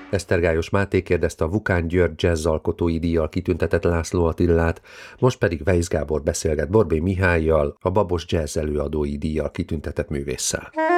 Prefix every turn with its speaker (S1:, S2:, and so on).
S1: Esztergályos Máté kérdezte a Vukán György jazzalkotói díjjal kitüntetett László Attilát, most pedig Weisz Gábor beszélget Borbély Mihállyal, a Babos Jazz előadói díjjal kitüntetett művésszel.